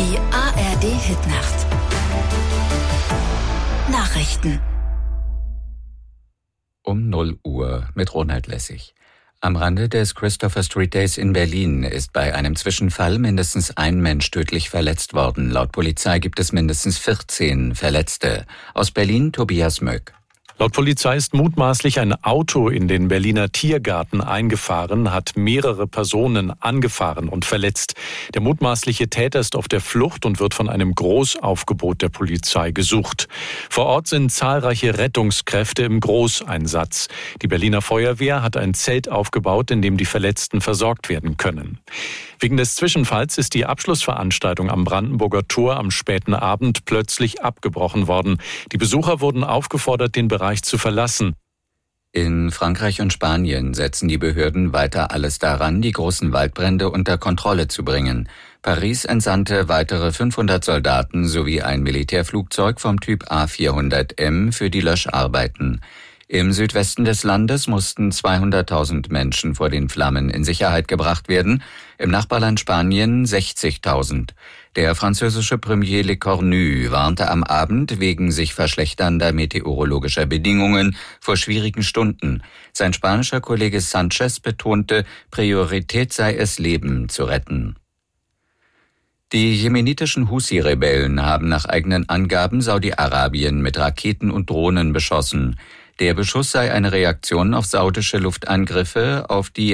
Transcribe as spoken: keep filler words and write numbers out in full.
Die A R D-Hitnacht. Nachrichten. Um null Uhr mit Ronald Lessig. Am Rande des Christopher Street Days in Berlin ist bei einem Zwischenfall mindestens ein Mensch tödlich verletzt worden. Laut Polizei gibt es mindestens vierzehn Verletzte. Aus Berlin Tobias Möck. Laut Polizei ist mutmaßlich ein Auto in den Berliner Tiergarten eingefahren, hat mehrere Personen angefahren und verletzt. Der mutmaßliche Täter ist auf der Flucht und wird von einem Großaufgebot der Polizei gesucht. Vor Ort sind zahlreiche Rettungskräfte im Großeinsatz. Die Berliner Feuerwehr hat ein Zelt aufgebaut, in dem die Verletzten versorgt werden können. Wegen des Zwischenfalls ist die Abschlussveranstaltung am Brandenburger Tor am späten Abend plötzlich abgebrochen worden. Die Besucher wurden aufgefordert, den Bereich zu verlassen. In Frankreich und Spanien setzen die Behörden weiter alles daran, die großen Waldbrände unter Kontrolle zu bringen. Paris entsandte weitere fünfhundert Soldaten sowie ein Militärflugzeug vom Typ A vierhundert M für die Löscharbeiten. Im Südwesten des Landes mussten zweihunderttausend Menschen vor den Flammen in Sicherheit gebracht werden, im Nachbarland Spanien sechzigtausend. Der französische Premier Le Cornu warnte am Abend wegen sich verschlechternder meteorologischer Bedingungen vor schwierigen Stunden. Sein spanischer Kollege Sanchez betonte, Priorität sei es, Leben zu retten. Die jemenitischen Husi-Rebellen haben nach eigenen Angaben Saudi-Arabien mit Raketen und Drohnen beschossen. Der Beschuss sei eine Reaktion auf saudische Luftangriffe auf die